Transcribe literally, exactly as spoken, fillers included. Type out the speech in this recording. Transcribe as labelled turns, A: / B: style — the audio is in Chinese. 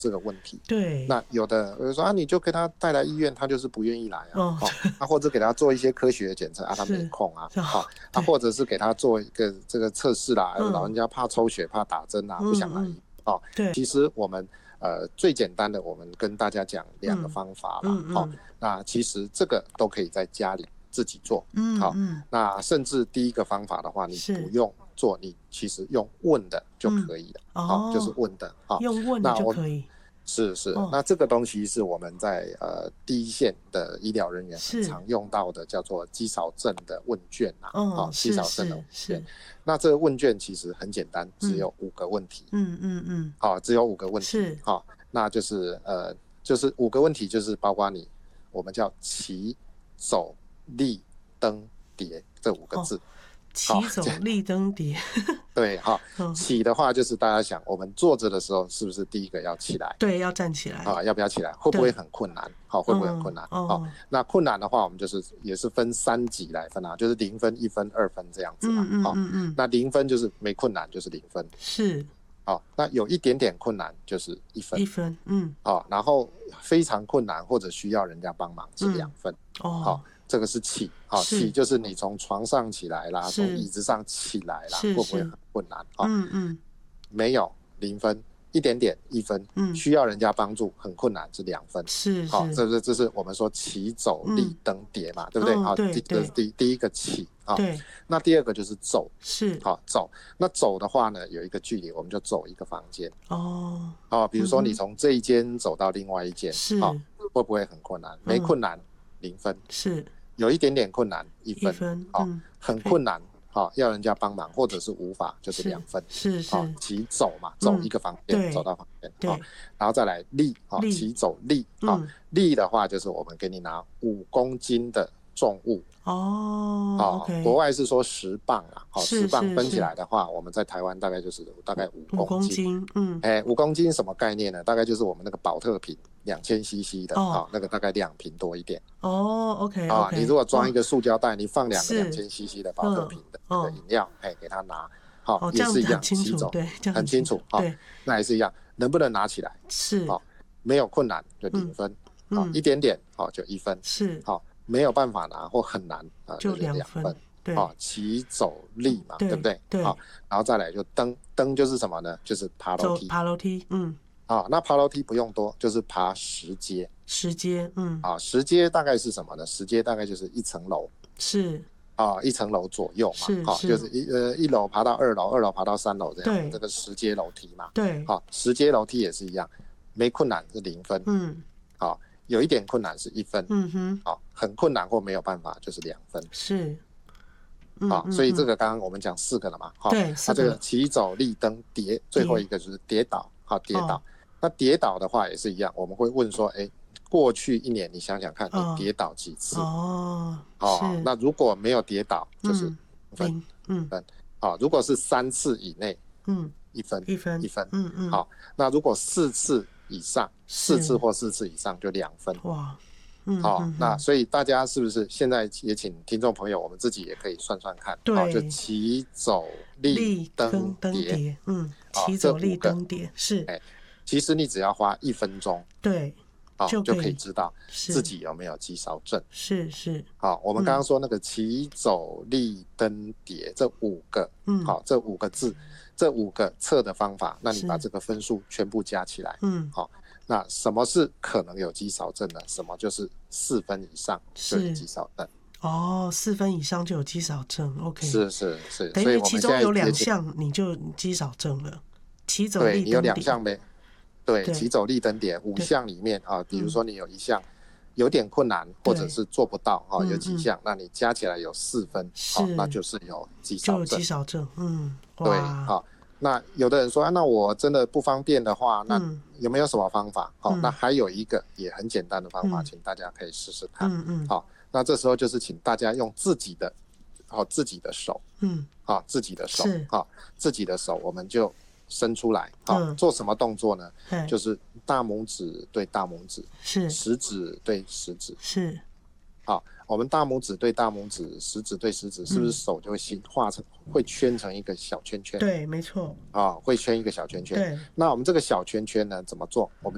A: 这个问题。
B: 对，
A: 那有的有说啊，你就给他带来医院，他就是不愿意来啊，
B: 哦，
A: 哦啊或者给他做一些科学的检测啊，他没
B: 是
A: 空啊，
B: 哦
A: 好、啊，
B: 对
A: 或者是给他做一个这个测试啦，
B: 嗯
A: 老人家怕抽血、怕打针啊，不想来
B: 嗯嗯
A: 哦。
B: 对，
A: 其实我们呃最简单的，我们跟大家讲两个方法啦，好、
B: 嗯嗯
A: 那其实这个都可以在家里自己做，好、
B: 嗯嗯，
A: 那甚至第一个方法的话，你
B: 是
A: 不用做，你其实用问的就可以了，好、
B: 哦，
A: 就是问的，好、
B: 用问的
A: 那我
B: 就可以，
A: 是是，
B: 哦
A: 那这个东西是我们在呃第一线的医疗人员很
B: 是
A: 常用到的，叫做肌少症的问卷啊，
B: 嗯
A: 好、肌
B: 是
A: 少症的问
B: 是
A: 卷
B: 是。
A: 那这个问卷其实很简单，只有五个问题，
B: 嗯嗯嗯，
A: 好、只有五个问题，
B: 是
A: 好、那就是呃就是五个问题，就是包括你我们叫骑、走、立、登、跌这五个
B: 哦，
A: 字。
B: 骑走立登跌，
A: 对，好、
B: 嗯
A: 起的话就是大家想，我们坐着的时候是不是第一个要起来？
B: 对，要站起来，
A: 啊，要不要起来？会不会很困难？好、会不会很困难？
B: 嗯
A: 好、
B: 哦
A: 那困难的话，我们就是也是分三级来分啊，就是零分、一分、二分这样子啊。
B: 嗯嗯
A: 好、
B: 嗯嗯，
A: 那零分就是没困难，就是零分。
B: 是
A: 好、那有一点点困难就是一分。
B: 一分，嗯
A: 好、然后非常困难或者需要人家帮忙是两分。好、
B: 哦，
A: 这个是起，好、
B: 是
A: 起就是你从床上起来啦，
B: 是
A: 从椅子上起来啦，
B: 是
A: 会不会
B: 是
A: 很困难？好、
B: 嗯嗯
A: 没有零分，一点点一分，
B: 嗯
A: 需要人家帮助很困难是两分。
B: 是
A: 好、
B: 是，
A: 这是这是我们说起走立
B: 嗯
A: 登跌嘛，对不对？好、
B: 嗯对
A: 第这是第第一个起啊、
B: 对
A: 那第二个就是走，
B: 是
A: 好、走。那走的话呢，有一个距离，我们就走一个房间。
B: 哦
A: 哦，比如说
B: 嗯哼
A: 你从这一间走到另外一间，
B: 是
A: 好、会不会很困难？没困难，零分。
B: 是
A: 有一点点困难，一分。
B: 一分，
A: 好、
B: 嗯
A: 很困难，好、要人家帮忙或者是无法，就是
B: 是
A: 两分。
B: 是是
A: 好、起走嘛，走一个房间，
B: 对
A: 走到房间，
B: 对
A: 好、然后再来立，好、
B: 立
A: 起走立，好、
B: 嗯
A: 立的话就是我们给你拿五公斤的重物，
B: 哦
A: 哦，
B: ，OK，
A: 国外是说十磅啊，好、
B: 是
A: 十磅分
B: 是是
A: 起来的话，我们在台湾大概就是大概五
B: 五公
A: 公斤，
B: 斤，嗯
A: 哎，五公斤什么概念呢？大概就是我们那个保特瓶两千 C C 的，
B: 哦
A: 好、那个大概两瓶多一点。
B: 哦，OK
A: 啊，
B: OK，
A: 你如果装一个塑胶袋，你放两个
B: 是
A: 两千 C C 的保特瓶的那个
B: 嗯
A: 饮料，哎，给他拿，好、
B: 哦，这样子
A: 也是一样，
B: 很清楚，
A: 骑走，
B: 对，这样
A: 很清楚，好、
B: 对，
A: 那也是一样，能不能拿起来？
B: 是
A: 好、没有困难就零分，好、
B: 嗯
A: 一点点，好、就一分，
B: 是
A: 好、没有办法拿或很难啊、
B: 就是两分
A: 两分，
B: 对
A: 好、骑走立嘛，
B: 对
A: 对不对？
B: 对
A: 好、然后再来就登，登就是什么呢？就是爬楼
B: 走
A: 梯，
B: 爬楼梯，嗯，
A: 啊、那爬楼梯不用多，就是爬十阶，
B: 十阶，嗯
A: 啊、十阶大概是什么呢？十阶大概就是一层楼。
B: 是
A: 啊、一层楼左右嘛，好、
B: 是是
A: 就是一呃一楼爬到二楼，二楼爬到三楼这
B: 对
A: 样，这个十阶楼梯嘛，
B: 对，
A: 好、十阶楼梯也是一样，没困难是零分，
B: 嗯
A: 好、有一点困难是一分，
B: 嗯哼
A: 好、很困难或没有办法就是两分，
B: 是，嗯
A: 好、
B: 嗯
A: 所以这
B: 嗯
A: 个刚刚我们讲四个了嘛，好、
B: 对四个
A: 那这个起走立登跌，最后一个就是跌倒，好、跌倒，
B: 哦
A: 那跌倒的话也是一样，我们会问说，哎，过去一年你想想看，
B: 哦
A: 你跌倒几次？
B: 哦
A: 哦，
B: 是
A: 那如果没有跌倒，就是
B: 嗯
A: 分。
B: 零嗯
A: 分，好、如果是三次以内，
B: 嗯
A: 一分，
B: 一分
A: 一分，
B: 嗯嗯
A: 好、那如果四次以上，
B: 是
A: 四次或四次以上就两分，
B: 哇嗯
A: 好、
B: 嗯嗯
A: 那所以大家是不是现在也请听众朋友，我们自己也可以算算看，
B: 对
A: 好、就起走立
B: 立登
A: 登
B: 登
A: 跌，
B: 叠嗯
A: 好
B: 起走立
A: 这五个
B: 登叠是
A: 哎其实你只要花一分钟，
B: 对
A: 好、就
B: 就可以
A: 可以知道
B: 是
A: 自己有没有肌少症。
B: 是是
A: 好、我们刚刚说那个起走立登跌这五个，
B: 嗯
A: 好、这五个字，这五个测的方法，那你
B: 是
A: 把这个分数全部加起来，
B: 嗯
A: 好、那什么是可能有肌少症的？什么就是四分以上就有
B: 是
A: 肌少症？
B: 哦四分以上就有肌少症 OK
A: 是是是，
B: 等于其
A: 所以我们现
B: 中有两
A: 在也是
B: 项你就肌少症了，起走立
A: 对你有
B: 登叠
A: 两项没？对，
B: 对
A: 起走立登点五
B: 对
A: 项里面啊，比如
B: 嗯
A: 说你有一项有点困难，或者
B: 对
A: 是做不到啊，
B: 嗯
A: 有几项，那你加起来有四分，好、
B: 是
A: 那就是有肌
B: 就
A: 少症
B: 有肌。少症嗯
A: 对，
B: 哇
A: 好、那有的人说、啊，那我真的不方便的话，那
B: 嗯
A: 有没有什么方法？好、
B: 嗯
A: 那还有一个也很简单的方法，
B: 嗯
A: 请大家可以试试看。
B: 嗯嗯
A: 好、那这时候就是请大家用自己的，好、自己的手，
B: 嗯
A: 好、自己的手
B: 是，
A: 好、自己的手，我们就伸出来，好、
B: 嗯
A: 做什么动作呢？
B: 嘿
A: 就是大拇指对大拇指，
B: 是
A: 食指对食指，
B: 是
A: 好，我们大拇指对大拇指，食指对食指，是不是手就会形画成，会圈成一个小圈圈？
B: 对没错
A: 啊，会圈一个小圈圈。
B: 对
A: 那我们这个小圈圈呢，怎么做？我们